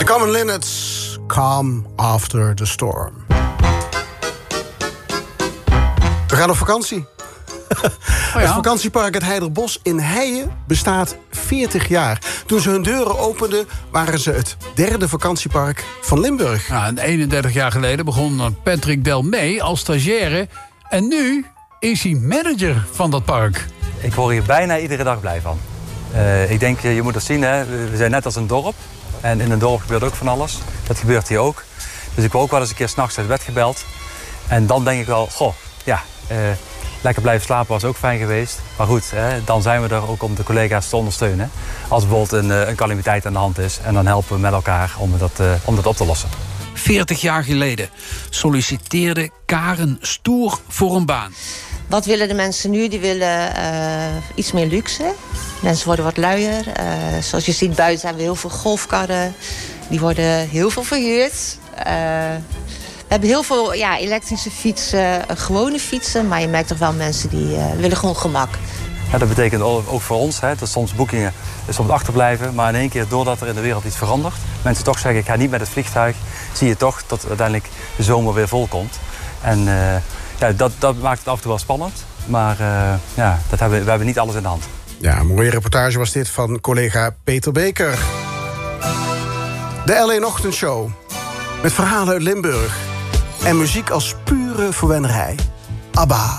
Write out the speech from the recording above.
Common Linnets, Calm After the Storm. We gaan op vakantie. Het vakantiepark Het Heiderbos in Heijen bestaat 40 jaar. Toen ze hun deuren openden, waren ze het derde vakantiepark van Limburg. Ja, en 31 jaar geleden begon Patrick Delmee als stagiaire. En nu is hij manager van dat park. Ik word hier bijna iedere dag blij van. Ik denk, je moet het zien, hè? We zijn net als een dorp. En in een dorp gebeurt ook van alles. Dat gebeurt hier ook. Dus ik word ook wel eens een keer 's nachts uit bed gebeld. En dan denk ik wel, lekker blijven slapen was ook fijn geweest. Maar goed, dan zijn we er ook om de collega's te ondersteunen. Als bijvoorbeeld een calamiteit aan de hand is. En dan helpen we met elkaar om dat op te lossen. 40 jaar geleden solliciteerde Karen stoer voor een baan. Wat willen de mensen nu? Die willen iets meer luxe. Mensen worden wat luier. Zoals je ziet, buiten hebben we heel veel golfkarren. Die worden heel veel verhuurd. We hebben heel veel elektrische fietsen, gewone fietsen. Maar je merkt toch wel mensen die willen gewoon gemak. Ja, dat betekent ook voor ons, dat soms boekingen soms achterblijven. Maar in één keer, doordat er in de wereld iets verandert, mensen toch zeggen, ik ga niet met het vliegtuig, zie je toch dat uiteindelijk de zomer weer vol komt. En dat maakt het af en toe wel spannend. Maar we hebben niet alles in de hand. Ja, een mooie reportage was dit van collega Peter Beker. De L1 Ochtendshow. Met verhalen uit Limburg. En muziek als pure verwennerij. ABBA.